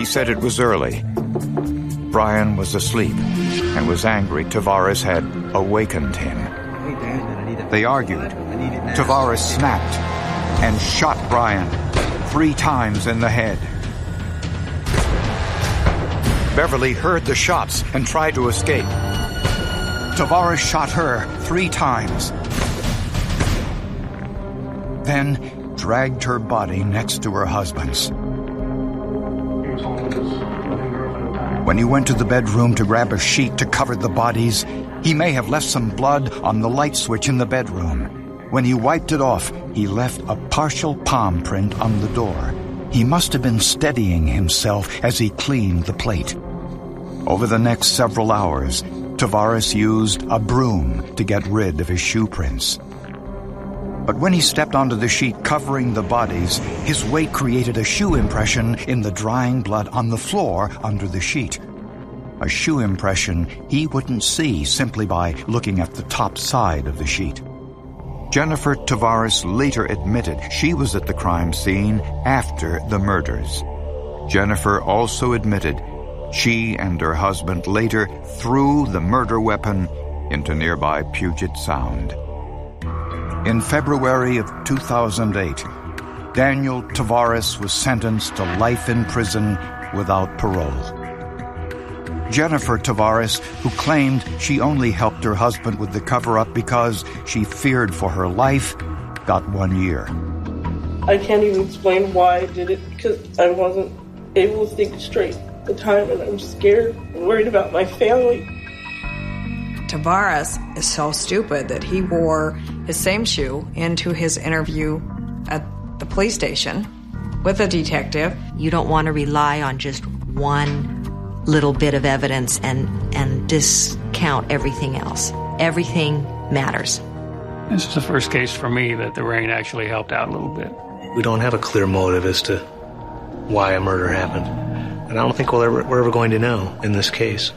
said it was early. Brian was asleep and was angry Tavares had awakened him. They argued. Tavares snapped and shot Brian 3 times in the head. Beverly heard the shots and tried to escape. Tavares shot her 3 times. Then dragged her body next to her husband's. When he went to the bedroom to grab a sheet to cover the bodies, he may have left some blood on the light switch in the bedroom. When he wiped it off, he left a partial palm print on the door. He must have been steadying himself as he cleaned the plate. Over the next several hours, Tavares used a broom to get rid of his shoe prints. But when he stepped onto the sheet covering the bodies, his weight created a shoe impression in the drying blood on the floor under the sheet. A shoe impression he wouldn't see simply by looking at the top side of the sheet. Jennifer Tavares later admitted she was at the crime scene after the murders. Jennifer also admitted she and her husband later threw the murder weapon into nearby Puget Sound. In February of 2008, Daniel Tavares was sentenced to life in prison without parole. Jennifer Tavares, who claimed she only helped her husband with the cover-up because she feared for her life, got 1 year. I can't even explain why I did it because I wasn't able to think straight at the time, and I'm scared and worried about my family. Tavares is so stupid that he wore his same shoe into his interview at the police station with a detective. You don't want to rely on just one little bit of evidence and discount everything else. Everything matters. This is the first case for me that the rain actually helped out a little bit. We don't have a clear motive as to why a murder happened. And I don't think we're ever going to know in this case.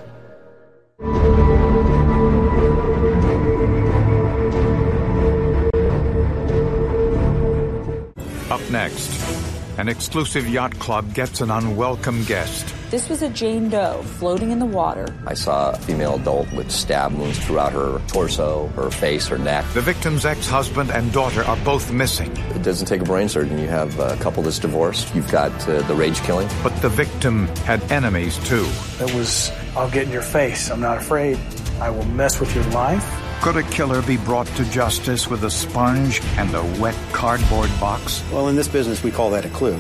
Up next, an exclusive yacht club gets an unwelcome guest. This was a Jane Doe floating in the water. I saw a female adult with stab wounds throughout her torso, her face, her neck. The victim's ex-husband and daughter are both missing. It doesn't take a brain surgeon. You have a couple that's divorced. You've got the rage killing. But the victim had enemies, too. It was, I'll get in your face. I'm not afraid. I will mess with your life. Could a killer be brought to justice with a sponge and a wet cardboard box? Well, in this business, we call that a clue.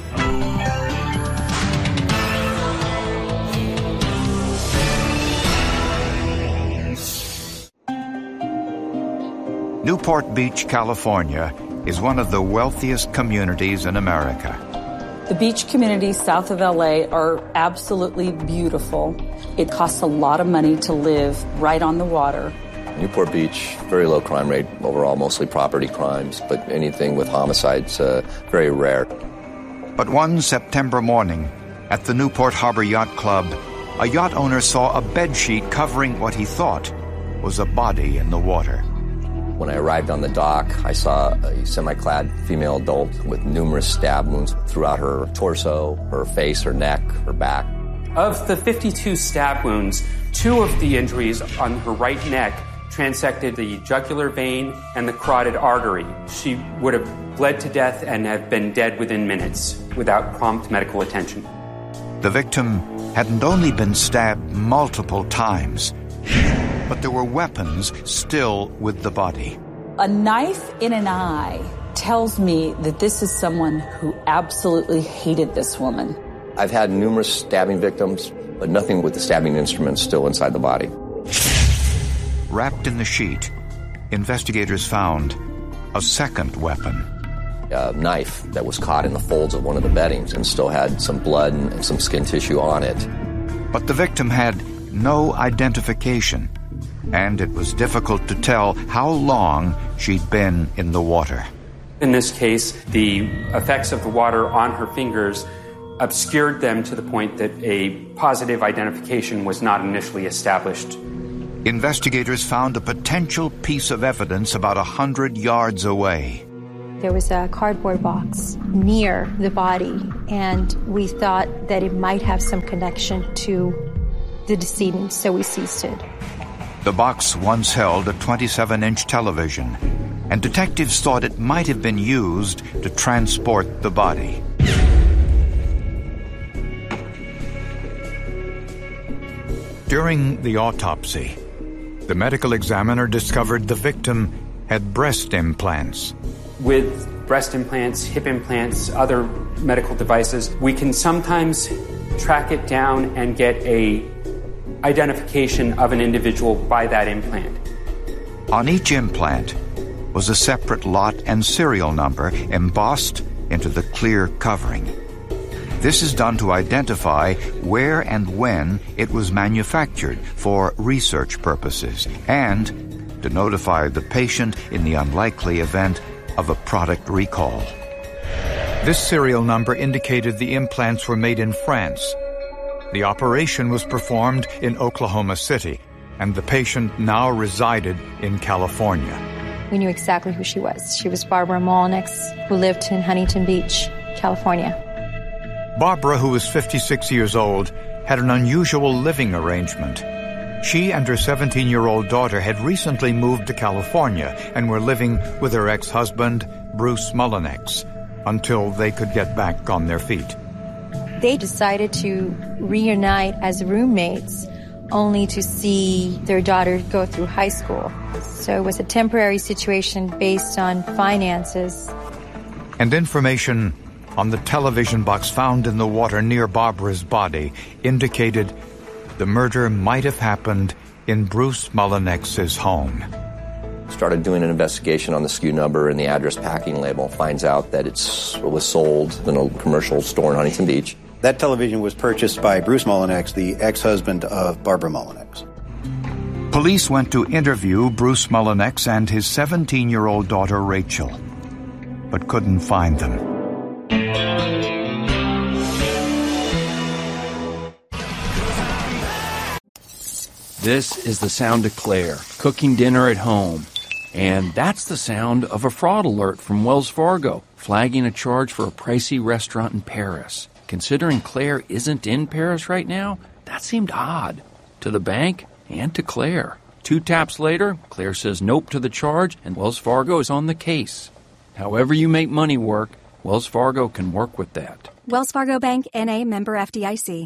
Newport Beach, California, is one of the wealthiest communities in America. The beach communities south of LA are absolutely beautiful. It costs a lot of money to live right on the water. Newport Beach, very low crime rate overall, mostly property crimes, but anything with homicides, very rare. But one September morning, at the Newport Harbor Yacht Club, a yacht owner saw a bedsheet covering what he thought was a body in the water. When I arrived on the dock, I saw a semi-clad female adult with numerous stab wounds throughout her torso, her face, her neck, her back. Of the 52 stab wounds, 2 of the injuries on her right neck transected the jugular vein and the carotid artery. She would have bled to death and have been dead within minutes without prompt medical attention. The victim hadn't only been stabbed multiple times, but there were weapons still with the body. A knife in an eye tells me that this is someone who absolutely hated this woman. I've had numerous stabbing victims, but nothing with the stabbing instruments still inside the body. Wrapped in the sheet, investigators found a second weapon. A knife that was caught in the folds of one of the beddings and still had some blood and some skin tissue on it. But the victim had no identification, and it was difficult to tell how long she'd been in the water. In this case, the effects of the water on her fingers obscured them to the point that a positive identification was not initially established. Investigators found a potential piece of evidence about 100 yards away. There was a cardboard box near the body, and we thought that it might have some connection to the decedent, so we seized it. The box once held a 27-inch television, and detectives thought it might have been used to transport the body. During the autopsy, the medical examiner discovered the victim had breast implants. With breast implants, hip implants, other medical devices, we can sometimes track it down and get a identification of an individual by that implant. On each implant was a separate lot and serial number embossed into the clear covering. This is done to identify where and when it was manufactured for research purposes and to notify the patient in the unlikely event of a product recall. This serial number indicated the implants were made in France. The operation was performed in Oklahoma City, and the patient now resided in California. We knew exactly who she was. She was Barbara Molnix, who lived in Huntington Beach, California. Barbara, who was 56 years old, had an unusual living arrangement. She and her 17-year-old daughter had recently moved to California and were living with her ex-husband, Bruce Mullinex, until they could get back on their feet. They decided to reunite as roommates, only to see their daughter go through high school. So it was a temporary situation based on finances. And information on the television box found in the water near Barbara's body indicated the murder might have happened in Bruce Mullinex's home. Started doing an investigation on the SKU number and the address packing label. Finds out that it was sold in a commercial store in Huntington Beach. That television was purchased by Bruce Mullinex, the ex-husband of Barbara Mullinex. Police went to interview Bruce Mullinex and his 17-year-old daughter Rachel, but couldn't find them. This is the sound of Claire, cooking dinner at home. And that's the sound of a fraud alert from Wells Fargo, flagging a charge for a pricey restaurant in Paris. Considering Claire isn't in Paris right now, that seemed odd. To the bank and to Claire. 2 taps later, Claire says nope to the charge, and Wells Fargo is on the case. However you make money work, Wells Fargo can work with that. Wells Fargo Bank, N.A., member FDIC.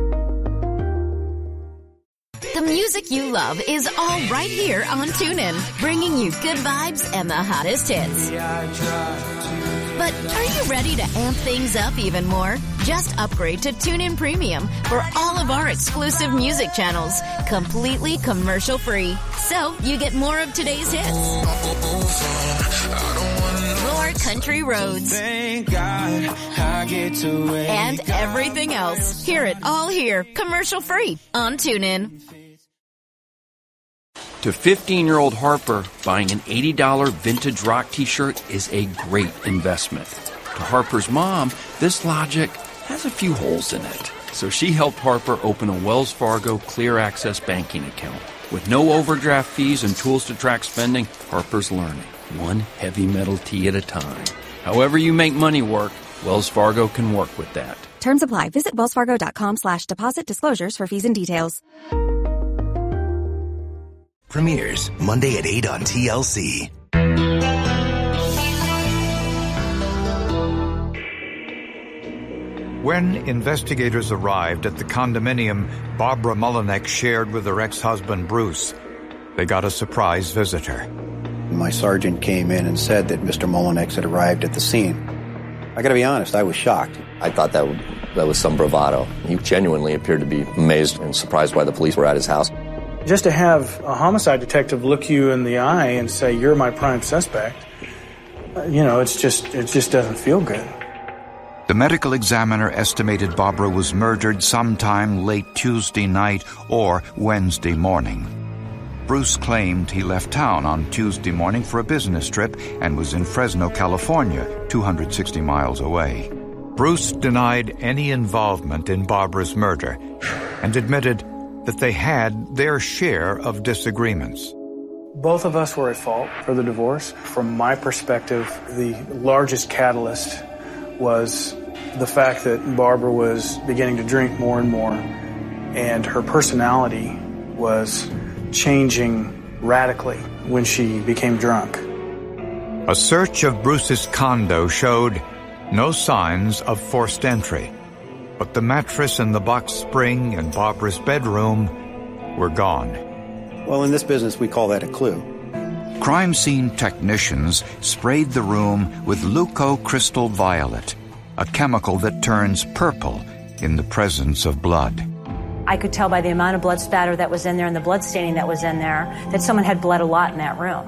The music you love is all right here on TuneIn, bringing you good vibes and the hottest hits. But are you ready to amp things up even more? Just upgrade to TuneIn Premium for all of our exclusive music channels, completely commercial-free. So you get more of today's hits, more country roads, and everything else. Hear it all here, commercial-free on TuneIn. To 15-year-old Harper, buying an $80 vintage rock t-shirt is a great investment. To Harper's mom, this logic has a few holes in it. So she helped Harper open a Wells Fargo Clear Access banking account. With no overdraft fees and tools to track spending, Harper's learning, one heavy metal tea at a time. However you make money work, Wells Fargo can work with that. Terms apply. Visit wellsfargo.com/deposit disclosures for fees and details. Premieres Monday at 8 on TLC. When investigators arrived at the condominium Barbara Mullinex shared with her ex-husband Bruce, they got a surprise visitor. My sergeant came in and said that Mr. Mullinex had arrived at the scene. I gotta be honest, I was shocked. I thought that was some bravado. He genuinely appeared to be amazed and surprised why the police were at his house. Just to have a homicide detective look you in the eye and say, you're my prime suspect, it just doesn't feel good. The medical examiner estimated Barbara was murdered sometime late Tuesday night or Wednesday morning. Bruce claimed he left town on Tuesday morning for a business trip and was in Fresno, California, 260 miles away. Bruce denied any involvement in Barbara's murder and admitted that they had their share of disagreements. Both of us were at fault for the divorce. From my perspective, the largest catalyst was the fact that Barbara was beginning to drink more and more, and her personality was changing radically when she became drunk. A search of Bruce's condo showed no signs of forced entry, but the mattress and the box spring in Barbara's bedroom were gone. Well, in this business, we call that a clue. Crime scene technicians sprayed the room with leucocrystal violet, a chemical that turns purple in the presence of blood. I could tell by the amount of blood spatter that was in there and the blood staining that was in there that someone had bled a lot in that room.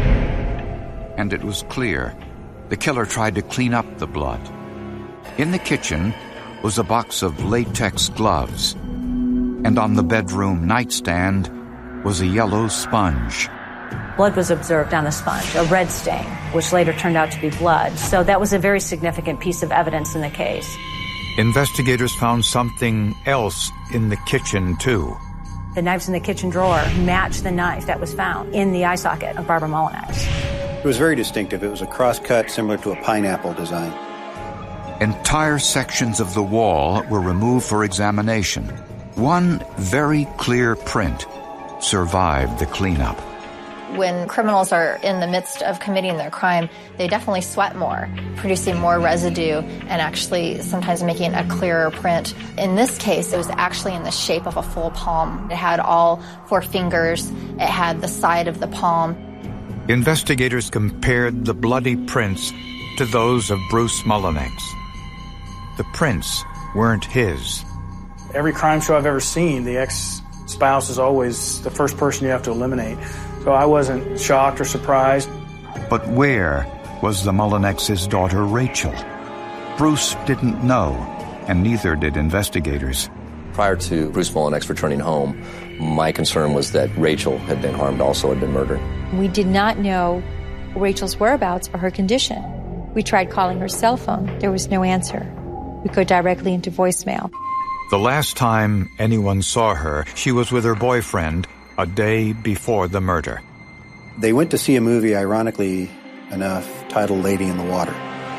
And it was clear the killer tried to clean up the blood. In the kitchen was a box of latex gloves, and on the bedroom nightstand was a yellow sponge. Blood was observed on the sponge, a red stain, which later turned out to be blood. So that was a very significant piece of evidence in the case. Investigators found something else in the kitchen, too. The knives in the kitchen drawer matched the knife that was found in the eye socket of Barbara Molinex. It was very distinctive. It was a cross-cut similar to a pineapple design. Entire sections of the wall were removed for examination. One very clear print survived the cleanup. When criminals are in the midst of committing their crime, they definitely sweat more, producing more residue and actually sometimes making a clearer print. In this case, it was actually in the shape of a full palm. It had all 4 fingers. It had the side of the palm. Investigators compared the bloody prints to those of Bruce Molinex. The prints weren't his. Every crime show I've ever seen, the ex-spouse is always the first person you have to eliminate. So I wasn't shocked or surprised. But where was the Molinex's daughter, Rachel? Bruce didn't know, and neither did investigators. Prior to Bruce Molinex returning home, my concern was that Rachel had been harmed, also had been murdered. We did not know Rachel's whereabouts or her condition. We tried calling her cell phone. There was no answer. We go directly into voicemail. The last time anyone saw her, she was with her boyfriend a day before the murder. They went to see a movie, ironically enough, titled Lady in the Water.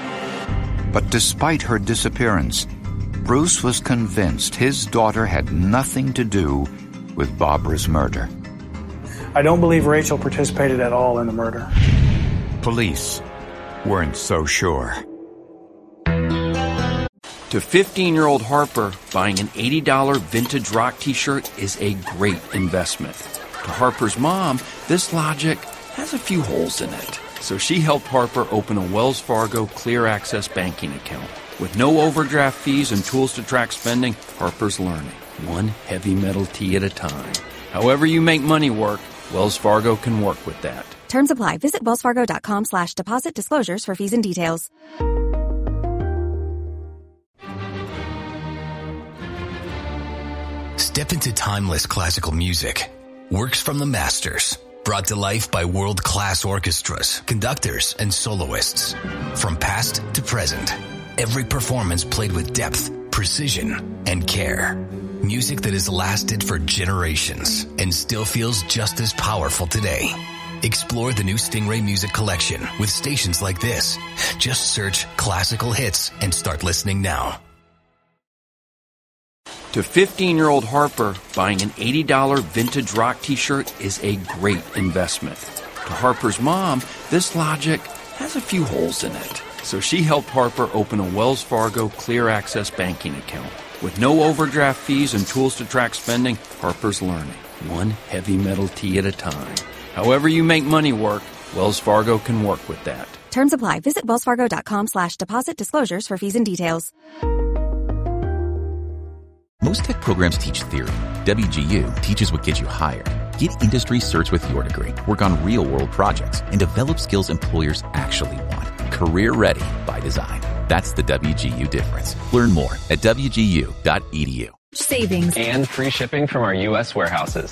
But despite her disappearance, Bruce was convinced his daughter had nothing to do with Barbara's murder. I don't believe Rachel participated at all in the murder. Police weren't so sure. To 15-year-old Harper, buying an $80 vintage rock t-shirt is a great investment. To Harper's mom, this logic has a few holes in it. So she helped Harper open a Wells Fargo Clear Access banking account. With no overdraft fees and tools to track spending, Harper's learning, one heavy metal tea at a time. However you make money work, Wells Fargo can work with that. Terms apply. Visit wellsfargo.com/deposit disclosures for fees and details. Step into timeless classical music. Works from the masters. Brought to life by world-class orchestras, conductors, and soloists. From past to present. Every performance played with depth, precision, and care. Music that has lasted for generations and still feels just as powerful today. Explore the new Stingray Music Collection with stations like this. Just search classical hits and start listening now. To 15-year-old Harper, buying an $80 vintage rock t-shirt is a great investment. To Harper's mom, this logic has a few holes in it. So she helped Harper open a Wells Fargo Clear Access banking account. With no overdraft fees and tools to track spending, Harper's learning, one heavy metal tea at a time. However you make money work, Wells Fargo can work with that. Terms apply. Visit wellsfargo.com/deposit disclosures for fees and details. Most tech programs teach theory. WGU teaches what gets you hired. Get industry certs with your degree, work on real-world projects, and develop skills employers actually want. Career ready by design. That's the WGU difference. Learn more at wgu.edu. Savings and free shipping from our U.S. warehouses.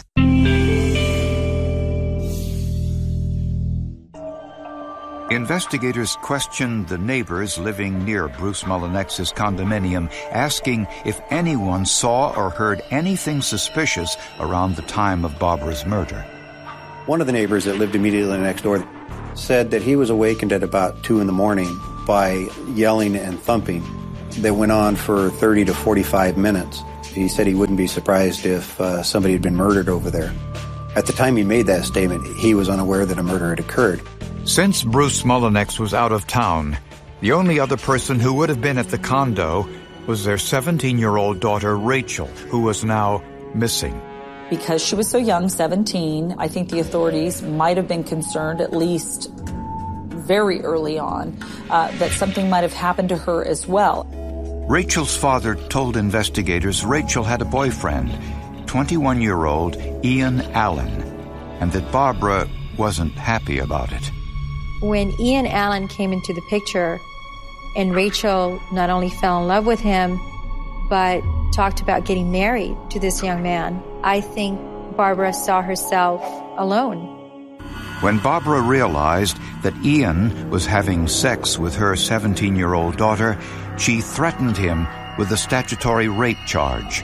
Investigators questioned the neighbors living near Bruce Molinex's condominium, asking if anyone saw or heard anything suspicious around the time of Barbara's murder. One of the neighbors that lived immediately next door said that he was awakened at about 2 a.m. by yelling and thumping that went on for 30 to 45 minutes. He said he wouldn't be surprised if somebody had been murdered over there. At the time he made that statement, he was unaware that a murder had occurred. Since Bruce Mullinex was out of town, the only other person who would have been at the condo was their 17-year-old daughter, Rachel, who was now missing. Because she was so young, 17, I think the authorities might have been concerned, at least very early on, that something might have happened to her as well. Rachel's father told investigators Rachel had a boyfriend, 21-year-old Ian Allen, and that Barbara wasn't happy about it. When Ian Allen came into the picture and Rachel not only fell in love with him, but talked about getting married to this young man, I think Barbara saw herself alone. When Barbara realized that Ian was having sex with her 17-year-old daughter, she threatened him with a statutory rape charge.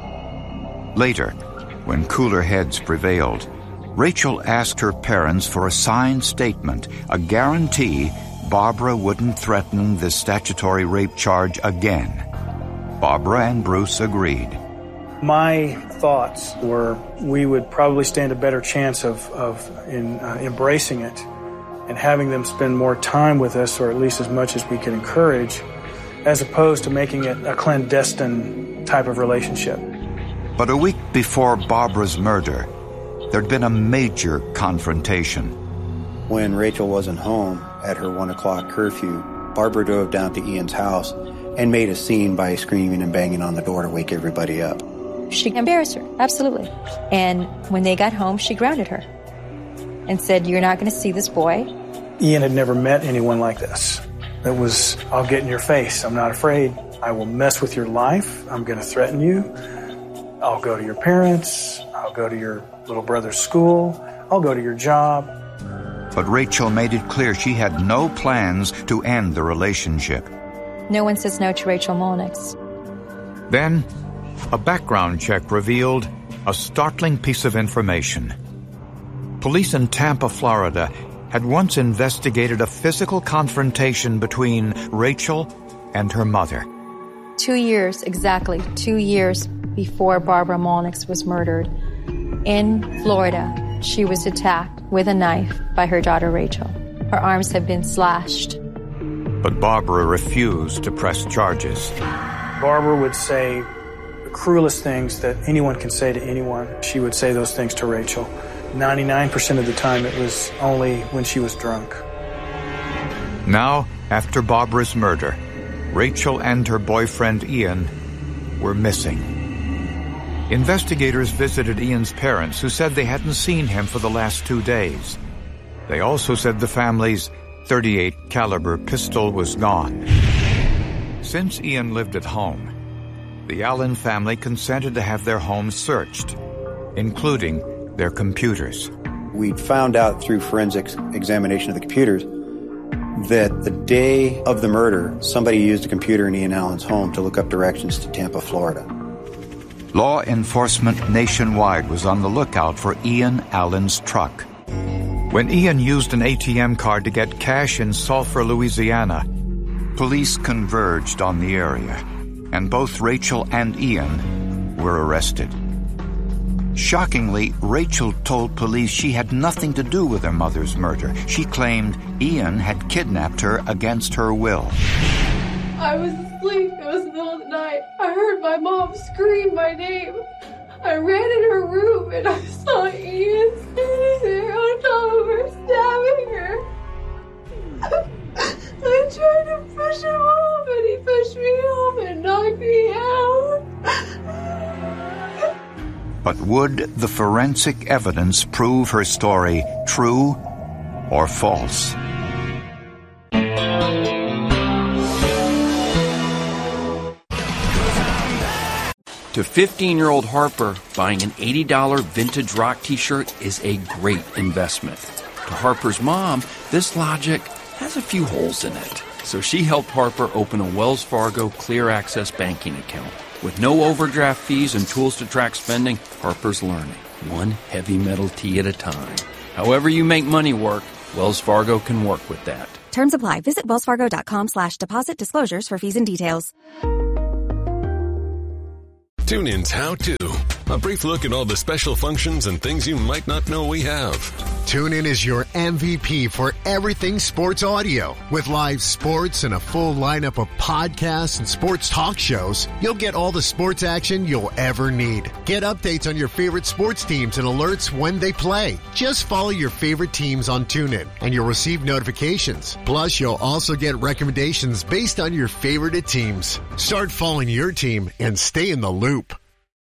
Later, when cooler heads prevailed, Rachel asked her parents for a signed statement, a guarantee Barbara wouldn't threaten the statutory rape charge again. Barbara and Bruce agreed. My thoughts were we would probably stand a better chance of embracing it and having them spend more time with us, or at least as much as we could encourage, as opposed to making it a clandestine type of relationship. But a week before Barbara's murder, there'd been a major confrontation. When Rachel wasn't home at her 1 o'clock curfew, Barbara drove down to Ian's house and made a scene by screaming and banging on the door to wake everybody up. She embarrassed her, absolutely. And when they got home, she grounded her and said, "You're not going to see this boy." Ian had never met anyone like this. It was, I'll get in your face. I'm not afraid. I will mess with your life. I'm going to threaten you. I'll go to your parents. I'll go to your little brother's school. I'll go to your job. But Rachel made it clear she had no plans to end the relationship. No one says no to Rachel Mullinex. Then, a background check revealed a startling piece of information. Police in Tampa, Florida, had once investigated a physical confrontation between Rachel and her mother. 2 years, exactly 2 years before Barbara Mullinex was murdered, in Florida, she was attacked with a knife by her daughter Rachel. Her arms had been slashed. But Barbara refused to press charges. Barbara would say the cruelest things that anyone can say to anyone. She would say those things to Rachel. 99% of the time it was only when she was drunk. Now, after Barbara's murder, Rachel and her boyfriend Ian were missing. Investigators visited Ian's parents, who said they hadn't seen him for the last 2 days. They also said the family's .38 caliber pistol was gone. Since Ian lived at home, the Allen family consented to have their home searched, including their computers. We'd found out through forensic examination of the computers that the day of the murder, somebody used a computer in Ian Allen's home to look up directions to Tampa, Florida. Law enforcement nationwide was on the lookout for Ian Allen's truck. When Ian used an ATM card to get cash in Sulphur, Louisiana, police converged on the area, and both Rachel and Ian were arrested. Shockingly, Rachel told police she had nothing to do with her mother's murder. She claimed Ian had kidnapped her against her will. I was asleep. It was the middle of the night. I heard my mom scream my name. I ran in her room and I saw Ian standing there on top of her, stabbing her. I tried to push him off and he pushed me off and knocked me out. But would the forensic evidence prove her story true or false? To 15-year-old Harper, buying an $80 vintage rock t-shirt is a great investment. To Harper's mom, this logic has a few holes in it. So she helped Harper open a Wells Fargo Clear Access banking account. With no overdraft fees and tools to track spending, Harper's learning, one heavy metal tee at a time. However you make money work, Wells Fargo can work with that. Terms apply. Visit wellsfargo.com/deposit disclosures for fees and details. TuneIn's How To. A brief look at all the special functions and things you might not know we have. TuneIn is your MVP for everything sports audio. With live sports and a full lineup of podcasts and sports talk shows, you'll get all the sports action you'll ever need. Get updates on your favorite sports teams and alerts when they play. Just follow your favorite teams on TuneIn and you'll receive notifications. Plus, you'll also get recommendations based on your favorite teams. Start following your team and stay in the loop.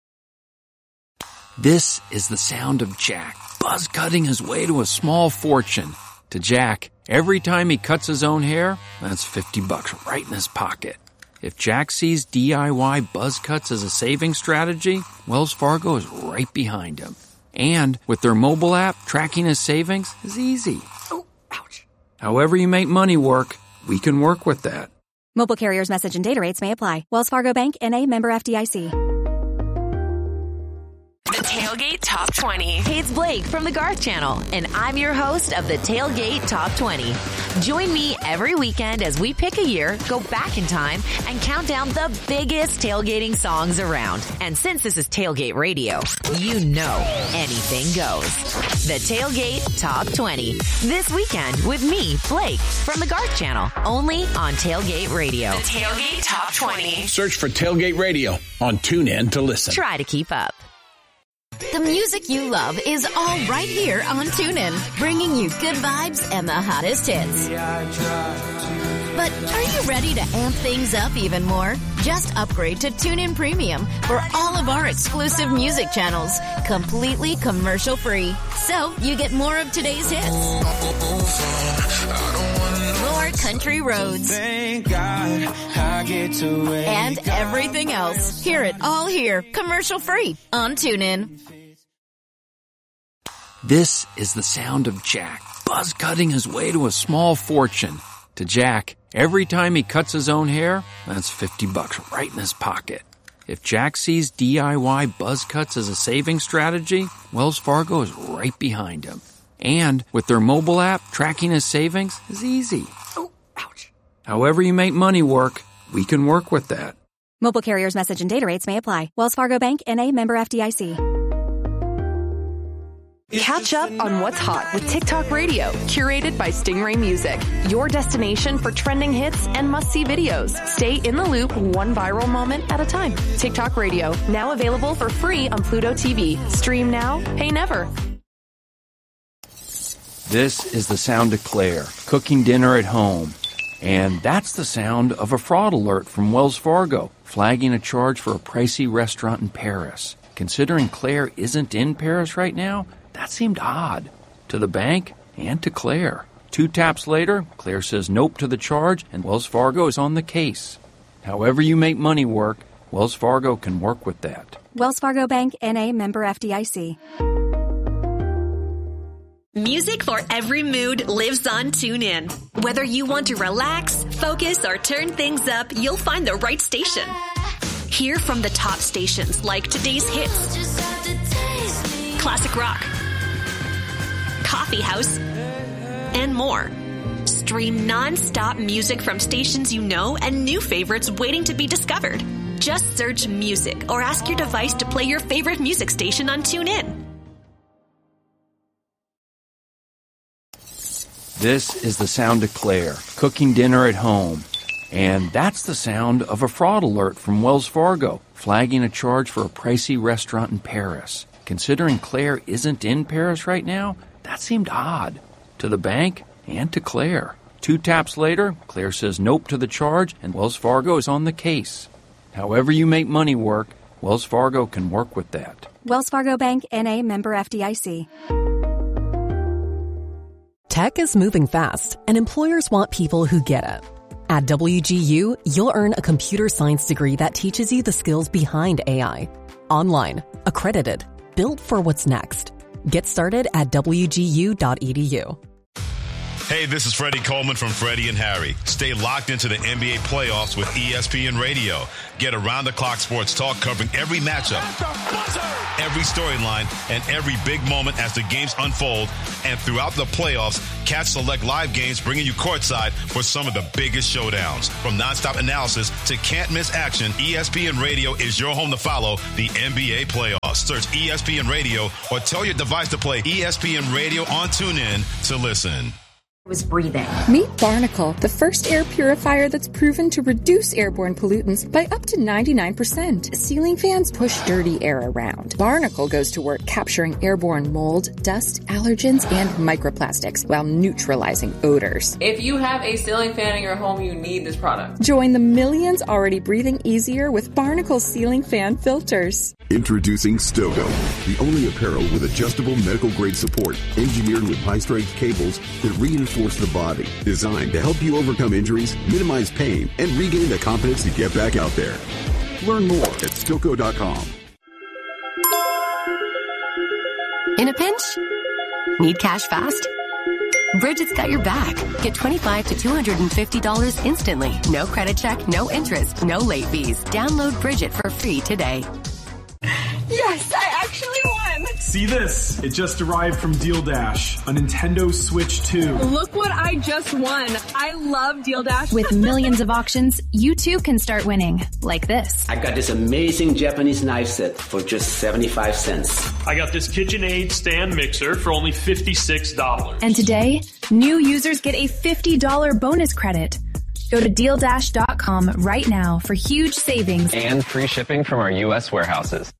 This is the sound of Jack buzz cutting his way to a small fortune. To Jack, every time he cuts his own hair, that's $50 right in his pocket. If Jack sees DIY buzz cuts as a saving strategy, Wells Fargo is right behind him. And with their mobile app, tracking his savings is easy. Oh, ouch. However you make money work, we can work with that. Mobile carriers' message and data rates may apply. Wells Fargo Bank, N.A., member FDIC. The Tailgate Top 20. Hey, it's Blake from the Garth Channel, and I'm your host of the Tailgate Top 20. Join me every weekend as we pick a year, go back in time, and count down the biggest tailgating songs around. And since this is Tailgate Radio, you know anything goes. The Tailgate Top 20. This weekend with me, Blake, from the Garth Channel, only on Tailgate Radio. The Tailgate Top 20. Search for Tailgate Radio on TuneIn to listen. Try to keep up. The music you love is all right here on TuneIn, bringing you good vibes and the hottest hits. But are you ready to amp things up even more? Just upgrade to TuneIn Premium for all of our exclusive music channels, completely commercial-free. So you get more of today's hits, more country roads, and everything else. Hear it all here, commercial-free on TuneIn. This is the sound of Jack buzz cutting his way to a small fortune. To Jack, every time he cuts his own hair, that's $50 right in his pocket. If Jack sees DIY buzz cuts as a saving strategy, Wells Fargo is right behind him. And with their mobile app, tracking his savings is easy. Oh, ouch. However you make money work, we can work with that. Mobile carriers' message and data rates may apply. Wells Fargo Bank, N.A., member FDIC. Catch up on what's hot with TikTok Radio, curated by Stingray Music. Your destination for trending hits and must-see videos. Stay in the loop, one viral moment at a time. TikTok Radio, now available for free on Pluto TV. Stream now, pay never. This is the sound of Claire, cooking dinner at home. And that's the sound of a fraud alert from Wells Fargo, flagging a charge for a pricey restaurant in Paris. Considering Claire isn't in Paris right now, that seemed odd. To the bank and to Claire. 2 taps later, Claire says nope to the charge, and Wells Fargo is on the case. However you make money work, Wells Fargo can work with that. Wells Fargo Bank, N.A., member FDIC. Music for every mood lives on TuneIn. Whether you want to relax, focus, or turn things up, you'll find the right station. Hear from the top stations like today's hits, classic rock, coffee house, and more. Stream non-stop music from stations you know and new favorites waiting to be discovered. Just search music or ask your device to play your favorite music station on TuneIn. This is the sound of Claire, cooking dinner at home. And that's the sound of a fraud alert from Wells Fargo, flagging a charge for a pricey restaurant in Paris. Considering Claire isn't in Paris right now, that seemed odd. To the bank and to Claire. 2 taps later, Claire says nope to the charge, and Wells Fargo is on the case. However you make money work, Wells Fargo can work with that. Wells Fargo Bank, N.A., member FDIC. Tech is moving fast, and employers want people who get it. At WGU, you'll earn a computer science degree that teaches you the skills behind AI. Online, accredited, built for what's next. Get started at wgu.edu. Hey, this is Freddie Coleman from Freddie and Harry. Stay locked into the NBA playoffs with ESPN Radio. Get around-the-clock sports talk covering every matchup, every storyline, and every big moment as the games unfold. And throughout the playoffs, catch select live games bringing you courtside for some of the biggest showdowns. From nonstop analysis to can't-miss action, ESPN Radio is your home to follow the NBA playoffs. Search ESPN Radio or tell your device to play ESPN Radio on TuneIn to listen. Was breathing. Meet Barnacle, the first air purifier that's proven to reduce airborne pollutants by up to 99%. Ceiling fans push dirty air around. Barnacle goes to work capturing airborne mold, dust, allergens, and microplastics while neutralizing odors. If you have a ceiling fan in your home, you need this product. Join the millions already breathing easier with Barnacle ceiling fan filters. Introducing Stogo, the only apparel with adjustable medical-grade support, engineered with high-strength cables that reinforce the body, designed to help you overcome injuries, minimize pain, and regain the confidence to get back out there. Learn more at Stoco.com. In a pinch? Need cash fast? Bridget's got your back. Get $25 to $250 instantly. No credit check, no interest, no late fees. Download Bridget for free today. Yes, I actually won! See this? It just arrived from Deal Dash, a Nintendo Switch 2. Look what I just won. I love Deal Dash. With millions of auctions, you too can start winning, like this. I got this amazing Japanese knife set for just 75 cents. I got this KitchenAid stand mixer for only $56. And today, new users get a $50 bonus credit. Go to DealDash.com right now for huge savings. And free shipping from our U.S. warehouses.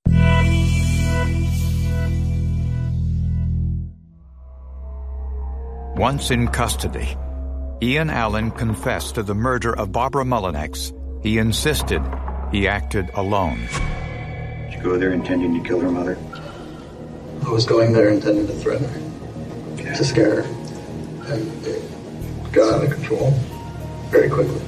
Once in custody, Ian Allen confessed to the murder of Barbara Mullinex. He insisted he acted alone. Did you go there intending to kill her mother? I was going there intending to threaten her, to scare her, and it got out of control very quickly.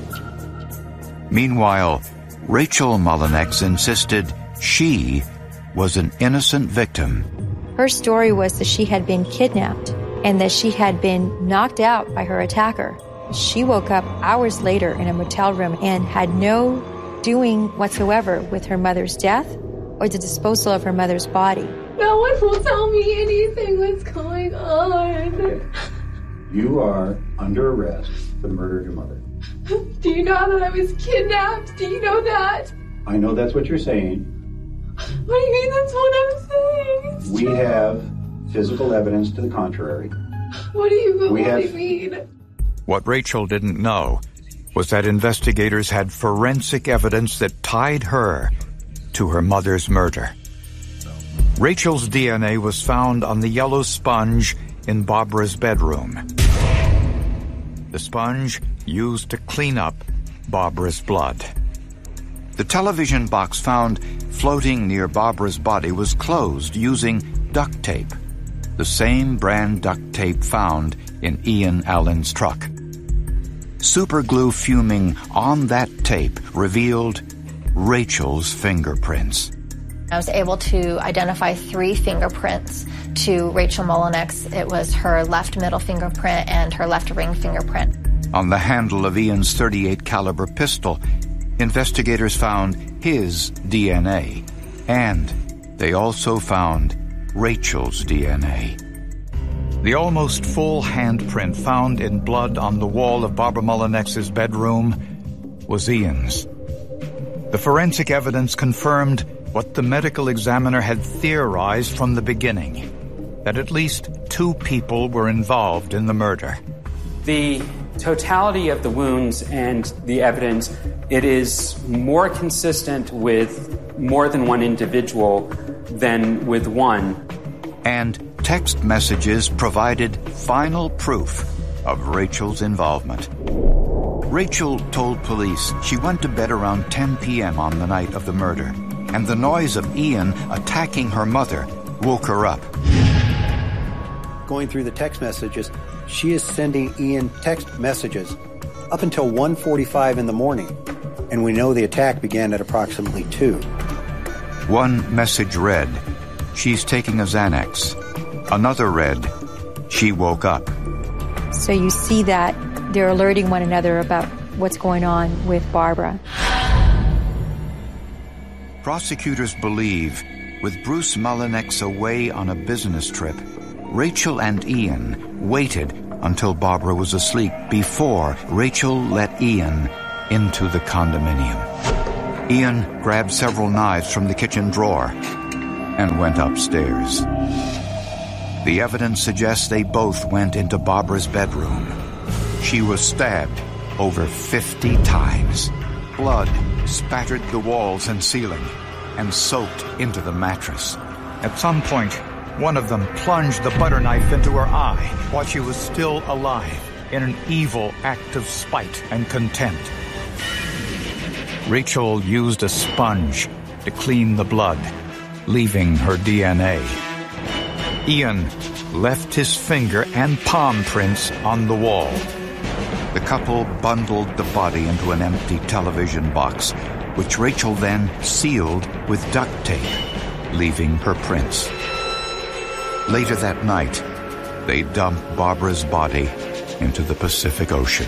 Meanwhile, Rachel Mullinex insisted she was an innocent victim. Her story was that she had been kidnapped and that she had been knocked out by her attacker. She woke up hours later in a motel room and had no doing whatsoever with her mother's death or the disposal of her mother's body. No one will tell me anything what's going on. You are under arrest for the murder of your mother. Do you know that I was kidnapped? Do you know that? I know that's what you're saying. What do you mean that's what I'm saying? It's we true. have physical evidence to the contrary. What do you mean? What Rachel didn't know was that investigators had forensic evidence that tied her to her mother's murder. Rachel's DNA was found on the yellow sponge in Barbara's bedroom. The sponge used to clean up Barbara's blood. The television box found floating near Barbara's body was closed using duct tape, the same brand duct tape found in Ian Allen's truck. Super glue fuming on that tape revealed Rachel's fingerprints. I was able to identify 3 fingerprints to Rachel Mullinex. It was her left middle fingerprint and her left ring fingerprint. On the handle of Ian's .38 caliber pistol, investigators found his DNA, and they also found Rachel's DNA. The almost full handprint found in blood on the wall of Barbara Mullinex's bedroom was Ian's. The forensic evidence confirmed what the medical examiner had theorized from the beginning, that at least 2 people were involved in the murder. The totality of the wounds and the evidence, it is more consistent with more than one individual than with one. And text messages provided final proof of Rachel's involvement. Rachel told police she went to bed around 10 p.m. on the night of the murder, and the noise of Ian attacking her mother woke her up. Going through the text messages, she is sending Ian text messages up until 1:45 in the morning, and we know the attack began at approximately 2. One message read, "She's taking a Xanax." Another read, "She woke up." So you see that they're alerting one another about what's going on with Barbara. Prosecutors believe, with Bruce Mullinex away on a business trip, Rachel and Ian waited until Barbara was asleep before Rachel let Ian into the condominium. Ian grabbed several knives from the kitchen drawer and went upstairs. The evidence suggests they both went into Barbara's bedroom. She was stabbed over 50 times. Blood spattered the walls and ceiling and soaked into the mattress. At some point, one of them plunged the butter knife into her eye while she was still alive in an evil act of spite and contempt. Rachel used a sponge to clean the blood, leaving her DNA. Ian left his finger and palm prints on the wall. The couple bundled the body into an empty television box, which Rachel then sealed with duct tape, leaving her prints. Later that night, they dumped Barbara's body into the Pacific Ocean.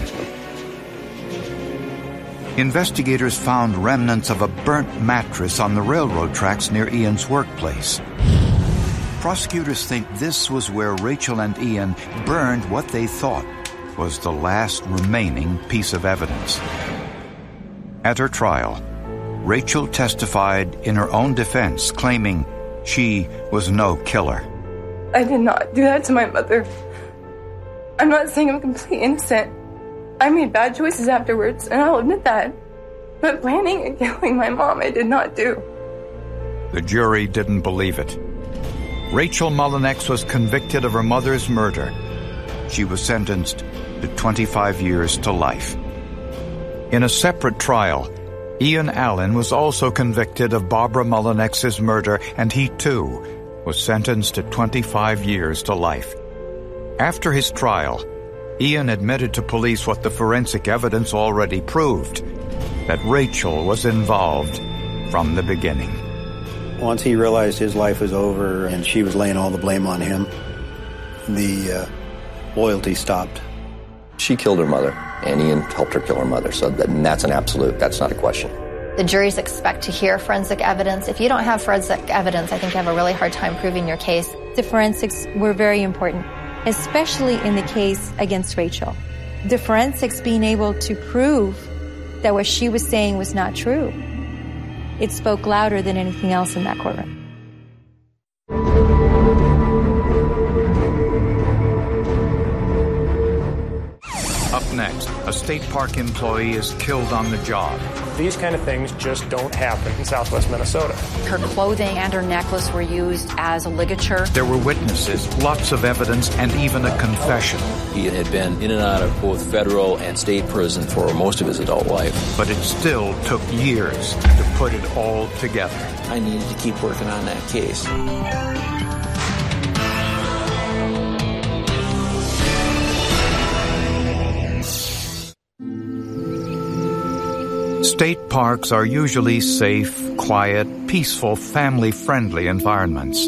Investigators found remnants of a burnt mattress on the railroad tracks near Ian's workplace. Prosecutors think this was where Rachel and Ian burned what they thought was the last remaining piece of evidence. At her trial, Rachel testified in her own defense, claiming she was no killer. I did not do that to my mother. I'm not saying I'm completely innocent. I made bad choices afterwards, and I'll admit that. But planning and killing my mom, I did not do. The jury didn't believe it. Rachel Mullinex was convicted of her mother's murder. She was sentenced to 25 years to life. In a separate trial, Ian Allen was also convicted of Barbara Mullinex's murder, and he too was sentenced to 25 years to life. After his trial, Ian admitted to police what the forensic evidence already proved, that Rachel was involved from the beginning. Once he realized his life was over and she was laying all the blame on him, the loyalty stopped. She killed her mother, and Ian helped her kill her mother, so that's an absolute, that's not a question. The juries expect to hear forensic evidence. If you don't have forensic evidence, I think you have a really hard time proving your case. The forensics were very important, especially in the case against Rachel. The forensics being able to prove that what she was saying was not true. It spoke louder than anything else in that courtroom. Up next, a state park employee is killed on the job. These kind of things just don't happen in southwest Minnesota. Her clothing and her necklace were used as a ligature. There were witnesses, lots of evidence, and even a confession. He had been in and out of both federal and state prison for most of his adult life. But it still took years to put it all together. I needed to keep working on that case. State parks are usually safe, quiet, peaceful, family-friendly environments.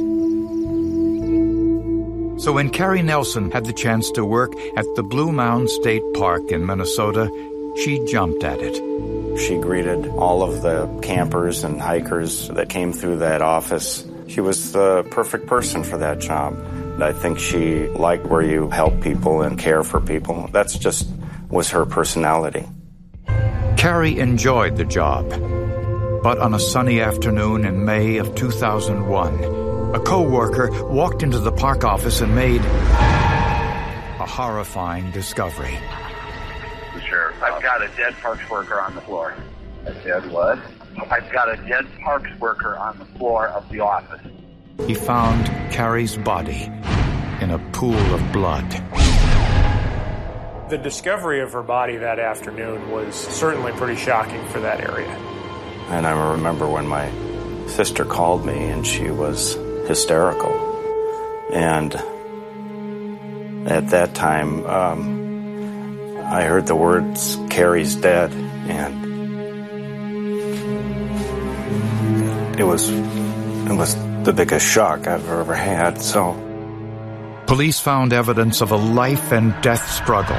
So when Carrie Nelson had the chance to work at the Blue Mound State Park in Minnesota, she jumped at it. She greeted all of the campers and hikers that came through that office. She was the perfect person for that job. I think she liked where you help people and care for people. That's just was her personality. Carrie enjoyed the job. But on a sunny afternoon in May of 2001, a co-worker walked into the park office and made a horrifying discovery. Sheriff, I've got a dead parks worker on the floor. A dead what? I've got a dead parks worker on the floor of the office. He found Carrie's body in a pool of blood. The discovery of her body that afternoon was certainly pretty shocking for that area. And I remember when my sister called me and she was hysterical. And at that time, I heard the words, "Carrie's dead," and it was the biggest shock I've ever had. So Police found evidence of a life and death struggle.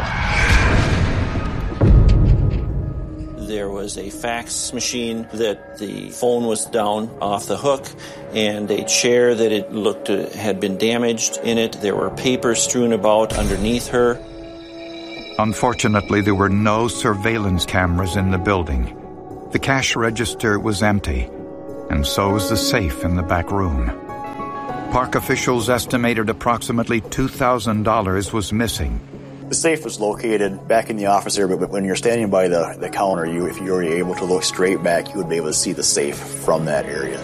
There was a fax machine that the phone was down off the hook, and a chair that it looked had been damaged in it. There were papers strewn about underneath her. Unfortunately, there were no surveillance cameras in the building. The cash register was empty, and so was the safe in the back room. Park officials estimated approximately $2,000 was missing. The safe was located back in the office area, but when you're standing by the counter, if you were able to look straight back, you would be able to see the safe from that area.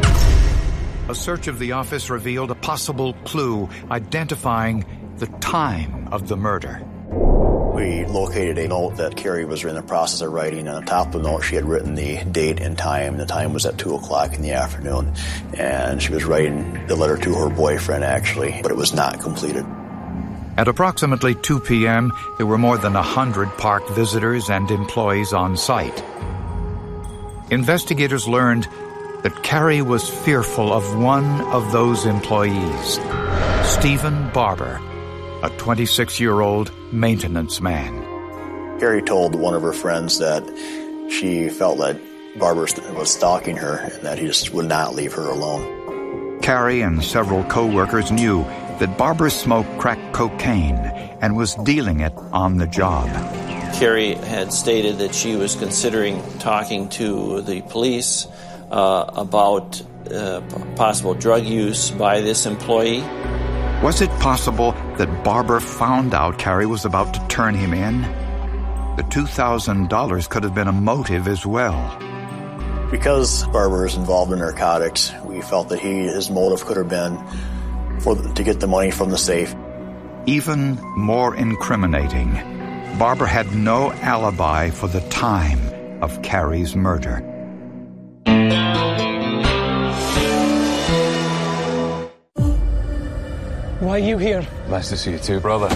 A search of the office revealed a possible clue identifying the time of the murder. We located a note that Carrie was in the process of writing. On the top of the note, she had written the date and time. The time was at 2 o'clock in the afternoon. And she was writing the letter to her boyfriend, actually, but it was not completed. At approximately 2 p.m., there were more than 100 park visitors and employees on site. Investigators learned that Carrie was fearful of one of those employees, Stephen Barber, a 26-year-old maintenance man. Carrie told one of her friends that she felt that Barber was stalking her and that he just would not leave her alone. Carrie and several co-workers knew that Barber smoked crack cocaine and was dealing it on the job. Carrie had stated that she was considering talking to the police about possible drug use by this employee. Was it possible that Barber found out Carrie was about to turn him in? The $2,000 could have been a motive as well. Because Barber is involved in narcotics, we felt that his motive could have been to get the money from the safe. Even more incriminating, Barber had no alibi for the time of Carrie's murder. Why are you here? Nice to see you too, brother.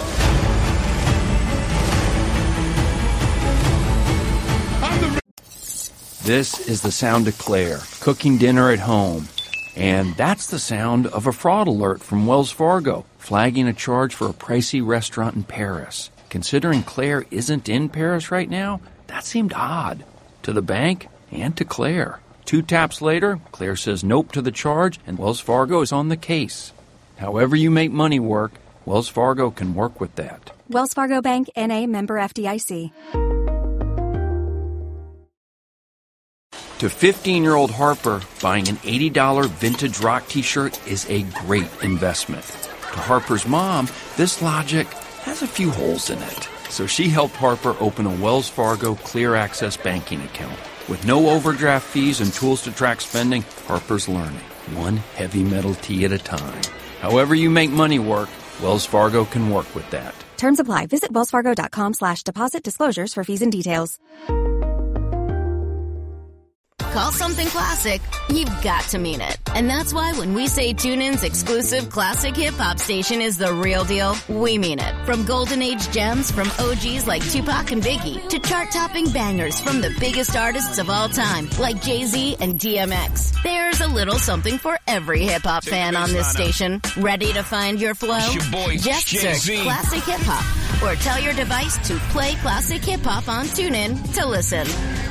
This is the sound of Claire, cooking dinner at home. And that's the sound of a fraud alert from Wells Fargo, flagging a charge for a pricey restaurant in Paris. Considering Claire isn't in Paris right now, that seemed odd. To the bank and to Claire. 2 taps later, Claire says nope to the charge, and Wells Fargo is on the case. However you make money work, Wells Fargo can work with that. Wells Fargo Bank, N.A., member FDIC. To 15-year-old Harper, buying an $80 vintage rock t-shirt is a great investment. To Harper's mom, this logic has a few holes in it. So she helped Harper open a Wells Fargo Clear Access banking account. With no overdraft fees and tools to track spending, Harper's learning, one heavy metal tee at a time. However you make money work, Wells Fargo can work with that. Terms apply. Visit wellsfargo.com/deposit disclosures for fees and details. Call something classic, you've got to mean it. And that's why when we say TuneIn's exclusive classic hip-hop station is the real deal, we mean it. From golden age gems from OGs like Tupac and Biggie to chart-topping bangers from the biggest artists of all time like Jay-Z and DMX. There's a little something for every hip-hop fan on this station. Ready to find your flow? Just search Classic Hip-Hop or tell your device to play Classic Hip-Hop on TuneIn to listen.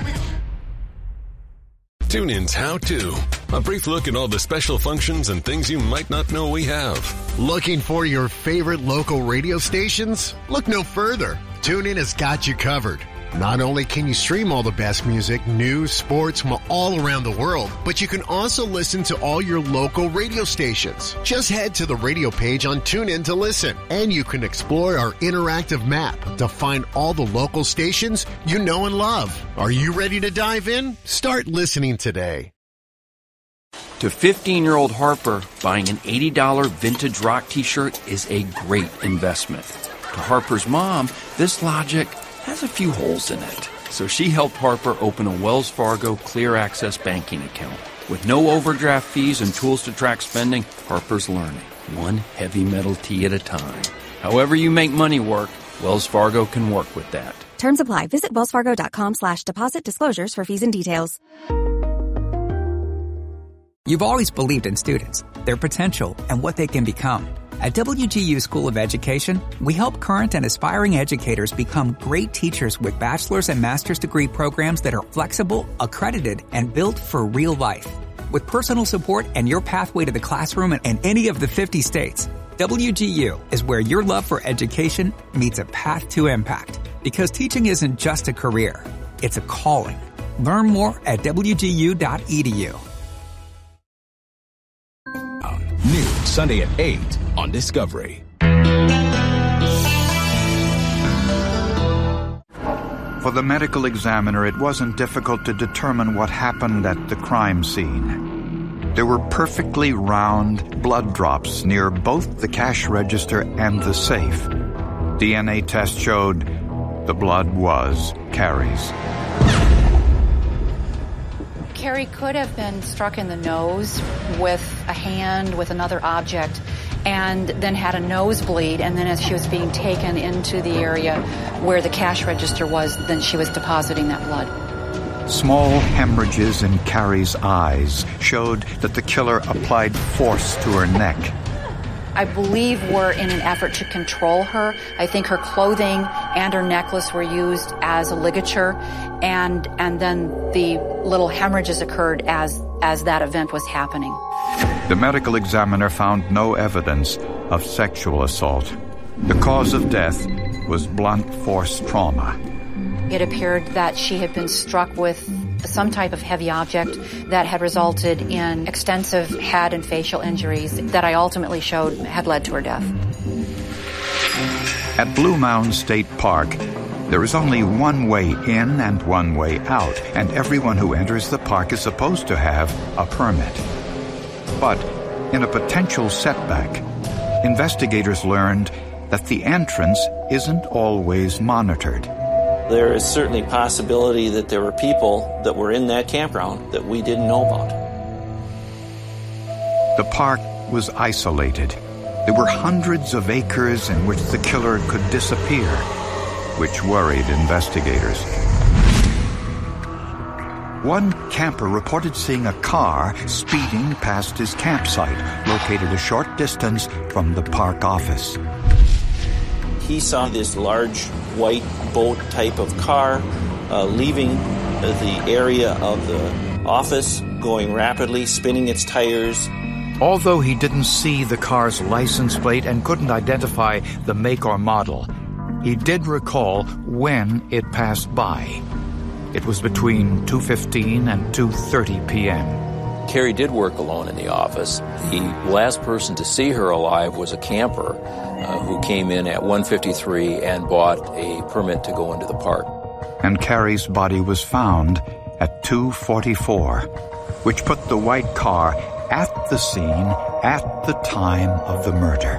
TuneIn's How To. A brief look at all the special functions and things you might not know we have. Looking for your favorite local radio stations? Look no further. TuneIn has got you covered. Not only can you stream all the best music, news, sports from all around the world, but you can also listen to all your local radio stations. Just head to the radio page on TuneIn to listen, and you can explore our interactive map to find all the local stations you know and love. Are you ready to dive in? Start listening today. To 15-year-old Harper, buying an $80 vintage rock t-shirt is a great investment. To Harper's mom, this logic has a few holes in it. So she helped Harper open a Wells Fargo Clear Access banking account. With no overdraft fees and tools to track spending, Harper's learning, one heavy metal tee at a time. However you make money work, Wells Fargo can work with that. Terms apply. Visit wellsfargo.com/deposit disclosures for fees and details. You've always believed in students, their potential, and what they can become. At WGU School of Education, we help current and aspiring educators become great teachers with bachelor's and master's degree programs that are flexible, accredited, and built for real life. With personal support and your pathway to the classroom in any of the 50 states, WGU is where your love for education meets a path to impact. Because teaching isn't just a career, it's a calling. Learn more at WGU.edu. New Sunday at 8 on Discovery. For the medical examiner, it wasn't difficult to determine what happened at the crime scene. There were perfectly round blood drops near both the cash register and the safe. DNA test showed the blood was Carrie's. Carrie could have been struck in the nose with a hand, with another object, and then had a nosebleed, and then as she was being taken into the area where the cash register was, then she was depositing that blood. Small hemorrhages in Carrie's eyes showed that the killer applied force to her neck. I believe were in an effort to control her. I think her clothing and her necklace were used as a ligature, and then the little hemorrhages occurred as that event was happening. The medical examiner found no evidence of sexual assault. The cause of death was blunt force trauma. It appeared that she had been struck with some type of heavy object that had resulted in extensive head and facial injuries that I ultimately showed had led to her death. At Blue Mound State Park, there is only one way in and one way out, and everyone who enters the park is supposed to have a permit. But in a potential setback, investigators learned that the entrance isn't always monitored. There is certainly a possibility that there were people that were in that campground that we didn't know about. The park was isolated. There were hundreds of acres in which the killer could disappear, which worried investigators. One camper reported seeing a car speeding past his campsite, located a short distance from the park office. He saw this large white boat type of car leaving the area of the office, going rapidly, spinning its tires. Although he didn't see the car's license plate and couldn't identify the make or model, he did recall when it passed by. It was between 2:15 and 2:30 p.m. Carrie did work alone in the office. The last person to see her alive was a camper who came in at 1:53 and bought a permit to go into the park. And Carrie's body was found at 2:44, which put the white car at the scene at the time of the murder.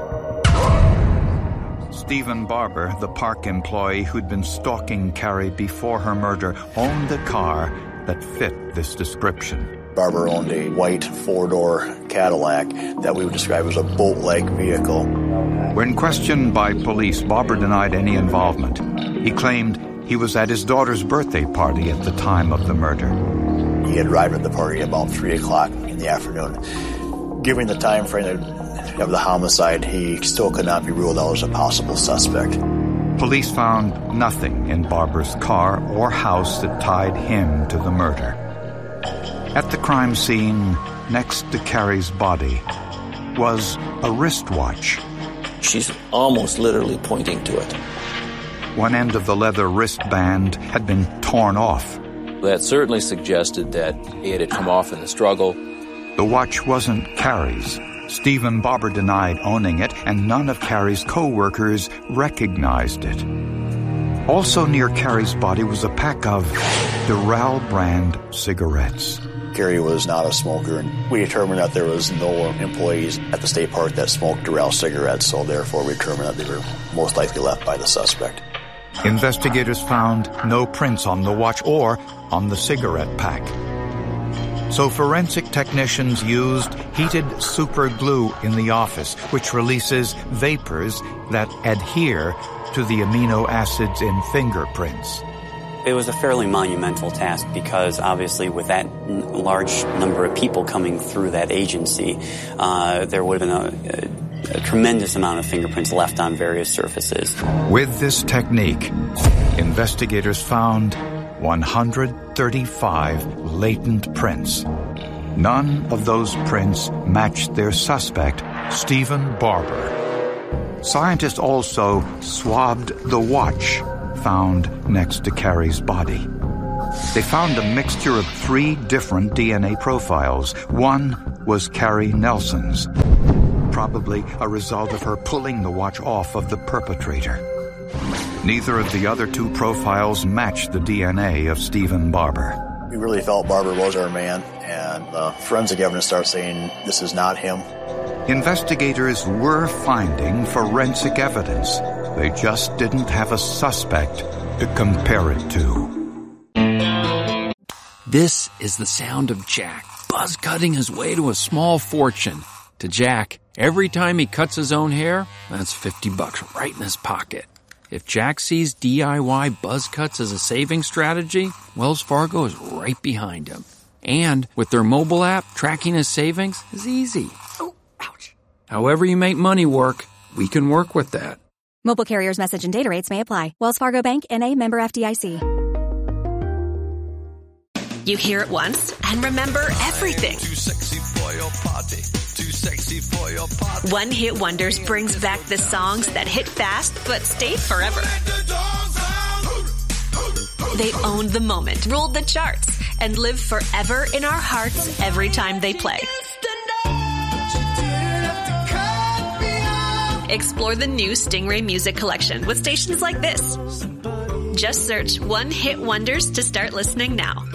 Stephen Barber, the park employee who'd been stalking Carrie before her murder, owned the car that fit this description. Barber owned a white four-door Cadillac that we would describe as a boat-like vehicle. When questioned by police, Barber denied any involvement. He claimed he was at his daughter's birthday party at the time of the murder. He had arrived at the party about 3 o'clock in the afternoon. Given the time frame of the homicide, he still could not be ruled out as a possible suspect. Police found nothing in Barber's car or house that tied him to the murder. At the crime scene, next to Carrie's body, was a wristwatch. She's almost literally pointing to it. One end of the leather wristband had been torn off. That certainly suggested that it had come off in the struggle. The watch wasn't Carrie's. Stephen Barber denied owning it, and none of Carrie's co-workers recognized it. Also near Carrie's body was a pack of Doral brand cigarettes. Carrie was not a smoker, and we determined that there was no employees at the state park that smoked Doral cigarettes, so therefore we determined that they were most likely left by the suspect. Investigators found no prints on the watch or on the cigarette pack. So forensic technicians used heated super glue in the office, which releases vapors that adhere to the amino acids in fingerprints. It was a fairly monumental task because obviously with that large number of people coming through that agency, there would have been a tremendous amount of fingerprints left on various surfaces. With this technique, investigators found 135 latent prints. None of those prints matched their suspect, Stephen Barber. Scientists also swabbed the watch found next to Carrie's body. They found a mixture of 3 different DNA profiles. One was Carrie Nelson's, probably a result of her pulling the watch off of the perpetrator. Neither of the other 2 profiles matched the DNA of Stephen Barber. We really felt Barber was our man, and forensic evidence started saying this is not him. Investigators were finding forensic evidence. They just didn't have a suspect to compare it to. This is the sound of Jack, buzz cutting his way to a small fortune. To Jack, every time he cuts his own hair, that's $50 right in his pocket. If Jack sees DIY buzz cuts as a saving strategy, Wells Fargo is right behind him. And with their mobile app, tracking his savings is easy. Oh, ouch. However you make money work, we can work with that. Mobile carriers' message and data rates may apply. Wells Fargo Bank, N.A., member FDIC. You hear it once and remember everything. Too sexy for your party. Too sexy for your party. One Hit Wonders brings back the songs that hit fast but stayed forever. They owned the moment, ruled the charts, and live forever in our hearts every time they play. Explore the new Stingray Music Collection with stations like this. Just search One Hit Wonders to start listening now.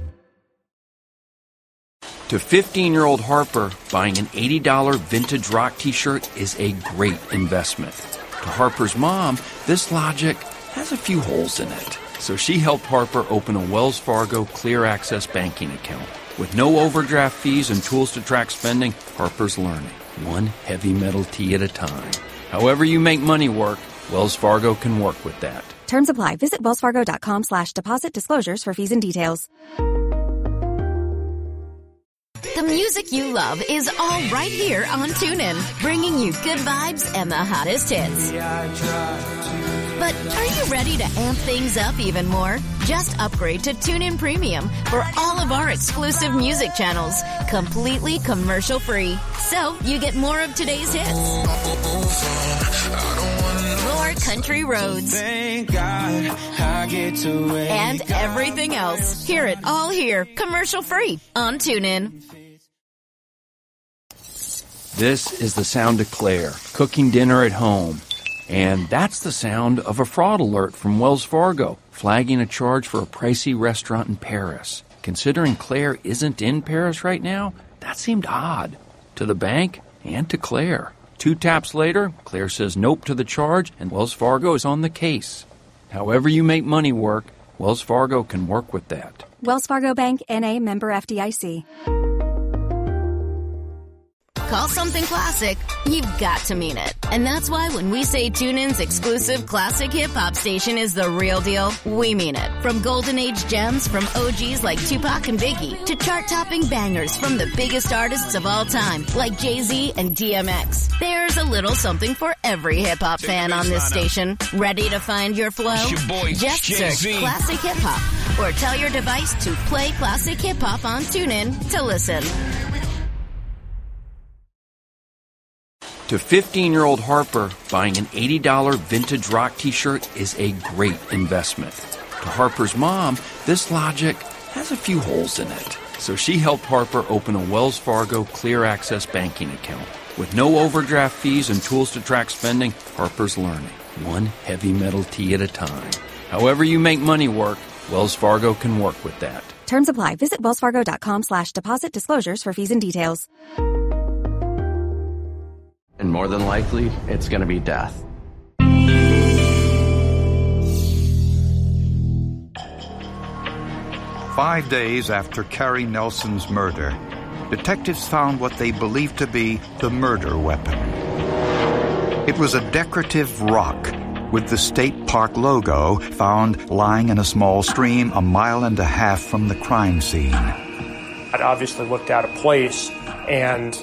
To 15-year-old Harper, buying an $80 vintage rock t-shirt is a great investment. To Harper's mom, this logic has a few holes in it. So she helped Harper open a Wells Fargo Clear Access banking account. With no overdraft fees and tools to track spending, Harper's learning, one heavy metal tee at a time. However you make money work, Wells Fargo can work with that. Terms apply. Visit wellsfargo.com/deposit disclosures for fees and details. The music you love is all right here on TuneIn, bringing you good vibes and the hottest hits. But are you ready to amp things up even more? Just upgrade to TuneIn Premium for all of our exclusive music channels, completely commercial-free. So you get more of today's hits, more country roads, and everything else. Hear it all here, commercial-free on TuneIn. This is the sound of Claire, cooking dinner at home. And that's the sound of a fraud alert from Wells Fargo, flagging a charge for a pricey restaurant in Paris. Considering Claire isn't in Paris right now, that seemed odd. To the bank and to Claire. 2 taps later, Claire says nope to the charge, and Wells Fargo is on the case. However you make money work, Wells Fargo can work with that. Wells Fargo Bank, N.A., member FDIC. Call something classic, you've got to mean it. And that's why when we say TuneIn's exclusive classic hip-hop station is the real deal, we mean it. From golden age gems from OGs like Tupac and Biggie to chart-topping bangers from the biggest artists of all time like Jay-Z and DMX. There's a little something for every hip-hop fan on this station. Ready to find your flow? Just search Classic Hip-Hop or tell your device to play Classic Hip-Hop on TuneIn to listen. To 15-year-old Harper, buying an $80 vintage rock t-shirt is a great investment. To Harper's mom, this logic has a few holes in it. So she helped Harper open a Wells Fargo Clear Access banking account. With no overdraft fees and tools to track spending, Harper's learning, one heavy metal tee at a time. However you make money work, Wells Fargo can work with that. Terms apply. Visit wellsfargo.com/deposit disclosures for fees and details. And more than likely, it's going to be death. Five days after Carrie Nelson's murder, detectives found what they believed to be the murder weapon. It was a decorative rock with the state park logo found lying in a small stream 1.5 miles from the crime scene. I'd obviously looked out of place and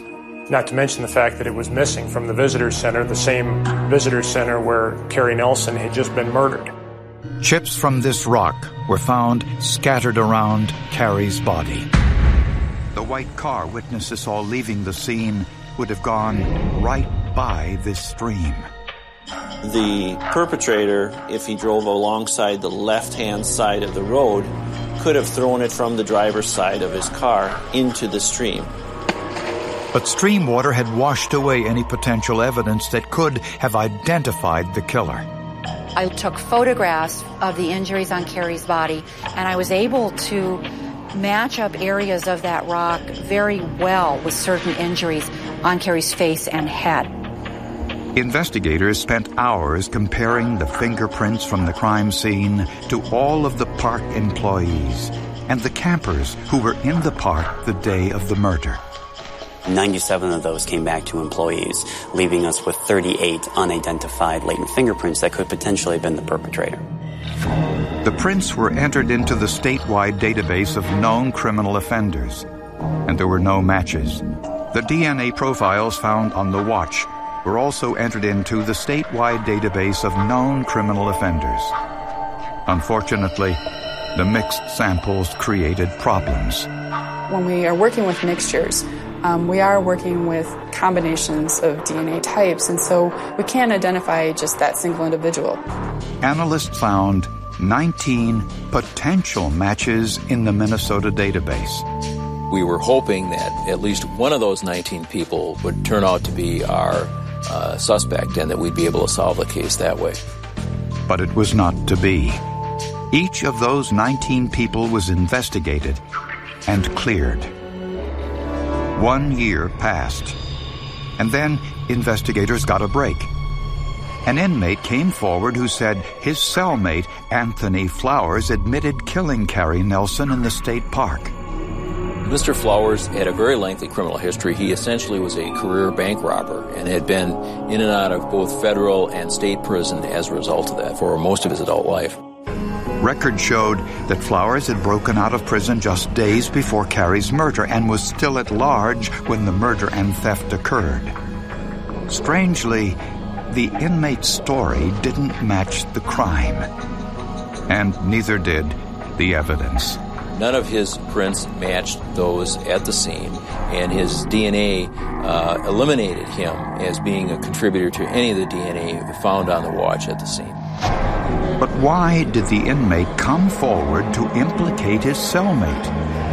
Not to mention the fact that it was missing from the visitor center, the same visitor center where Carrie Nelson had just been murdered. Chips from this rock were found scattered around Carrie's body. The white car witnesses saw leaving the scene would have gone right by this stream. The perpetrator, if he drove alongside the left-hand side of the road, could have thrown it from the driver's side of his car into the stream. But stream water had washed away any potential evidence that could have identified the killer. I took photographs of the injuries on Carrie's body, and I was able to match up areas of that rock very well with certain injuries on Carrie's face and head. Investigators spent hours comparing the fingerprints from the crime scene to all of the park employees and the campers who were in the park the day of the murder. 97 of those came back to employees, leaving us with 38 unidentified latent fingerprints that could potentially have been the perpetrator. The prints were entered into the statewide database of known criminal offenders, and there were no matches. The DNA profiles found on the watch were also entered into the statewide database of known criminal offenders. Unfortunately, the mixed samples created problems. When we are working with mixtures, we are working with combinations of DNA types, and so we can't identify just that single individual. Analysts found 19 potential matches in the Minnesota database. We were hoping that at least one of those 19 people would turn out to be our suspect and that we'd be able to solve the case that way. But it was not to be. Each of those 19 people was investigated and cleared. 1 year passed, and then investigators got a break. An inmate came forward who said his cellmate, Anthony Flowers, admitted killing Carrie Nelson in the state park. Mr. Flowers had a very lengthy criminal history. He essentially was a career bank robber and had been in and out of both federal and state prison as a result of that for most of his adult life. Records showed that Flowers had broken out of prison just days before Carrie's murder and was still at large when the murder and theft occurred. Strangely, the inmate's story didn't match the crime, and neither did the evidence. None of his prints matched those at the scene, and his DNA eliminated him as being a contributor to any of the DNA found on the watch at the scene. But why did the inmate come forward to implicate his cellmate?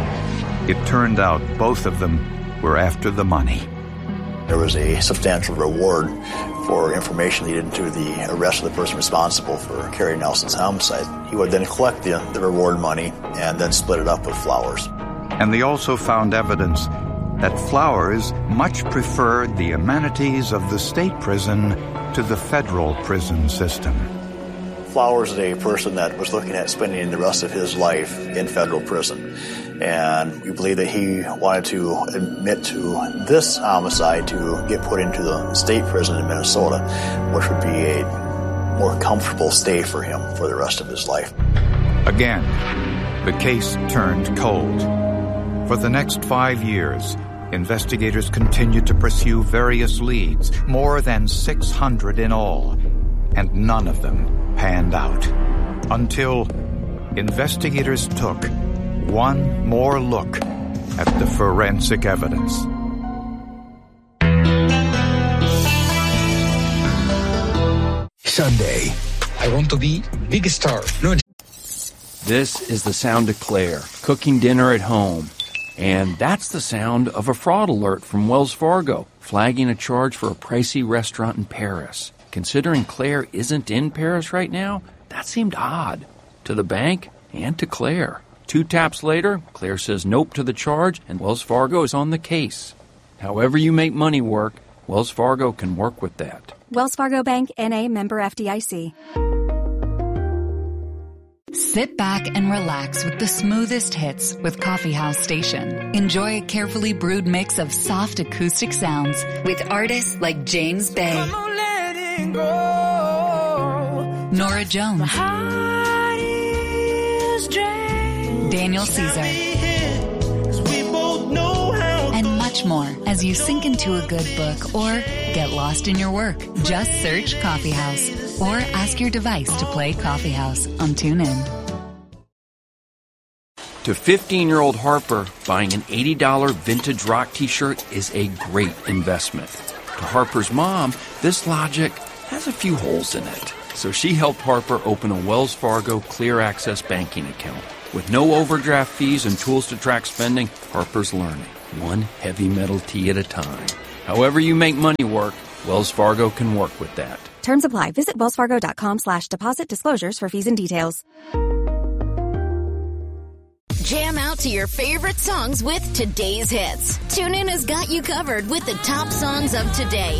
It turned out both of them were after the money. There was a substantial reward for information leading into the arrest of the person responsible for Carrie Nelson's homicide. He would then collect the reward money and then split it up with Flowers. And they also found evidence that Flowers much preferred the amenities of the state prison to the federal prison system. Flowers is a person that was looking at spending the rest of his life in federal prison. And we believe that he wanted to admit to this homicide to get put into the state prison in Minnesota, which would be a more comfortable stay for him for the rest of his life. Again, the case turned cold. For the next 5 years, investigators continued to pursue various leads, more than 600 in all, and none of them panned out. Until investigators took one more look at the forensic evidence. Someday, I want to be big star. No. This is the sound of Claire cooking dinner at home. And that's the sound of a fraud alert from Wells Fargo, flagging a charge for a pricey restaurant in Paris. Considering Claire isn't in Paris right now, that seemed odd to the bank and to Claire. 2 taps later, Claire says nope to the charge, and Wells Fargo is on the case. However you make money work, Wells Fargo can work with that. Wells Fargo Bank, N.A., member FDIC. Sit back and relax with the smoothest hits with Coffee House Station. Enjoy a carefully brewed mix of soft acoustic sounds with artists like James Bay, Nora Jones, Daniel Caesar, and much more as you sink into a good book or get lost in your work. Just search Coffee House or ask your device to play Coffee House on TuneIn. To 15-year-old Harper, buying an $80 vintage rock t-shirt is a great investment. To Harper's mom, this logic has a few holes in it. So she helped Harper open a Wells Fargo Clear Access banking account. With no overdraft fees and tools to track spending, Harper's learning, one heavy metal tea at a time. However you make money work, Wells Fargo can work with that. Terms apply. Visit wellsfargo.com/deposit disclosures for fees and details. Jam out to your favorite songs with today's hits. TuneIn has got you covered with the top songs of today.